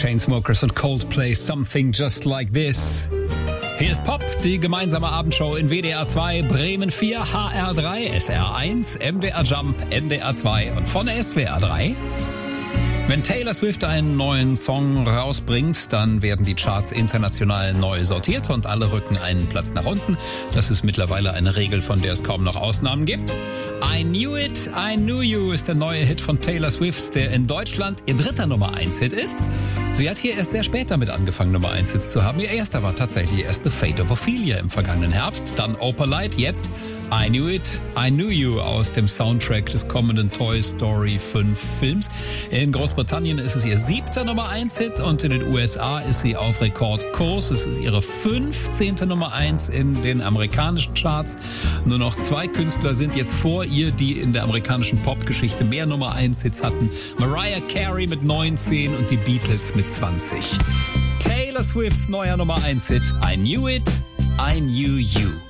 Chainsmokers und Coldplay, Something Just Like This. Hier ist Pop, die gemeinsame Abendshow in WDR 2, Bremen 4, HR 3, SR 1, MDR Jump, NDR 2 und von SWR 3. Wenn Taylor Swift einen neuen Song rausbringt, dann werden die Charts international neu sortiert und alle rücken einen Platz nach unten. Das ist mittlerweile eine Regel, von der es kaum noch Ausnahmen gibt. I Knew It, I Knew You ist der neue Hit von Taylor Swift, der in Deutschland ihr dritter Nummer 1 Hit ist. Sie hat hier erst sehr spät damit angefangen, Nummer 1 Hits zu haben. Ihr erster war tatsächlich erst The Fate of Ophelia im vergangenen Herbst, dann Opalite, jetzt I Knew It, I Knew You aus dem Soundtrack des kommenden Toy Story 5 Films. In Großbritannien ist es ihr siebter Nummer 1 Hit und in den USA ist sie auf Rekordkurs. Es ist ihre 15. Nummer 1 in den amerikanischen Charts. Nur noch 2 Künstler sind jetzt vor ihr, die in der amerikanischen Popgeschichte mehr Nummer 1 Hits hatten. Mariah Carey mit 19 und die Beatles mit 20. Taylor Swifts neuer Nummer 1 Hit I Knew It, I Knew You.